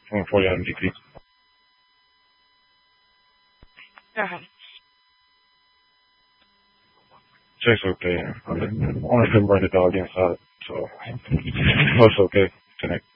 40 degree. Go ahead. It's okay. I only couldn't bring the dog inside, so it was okay tonight.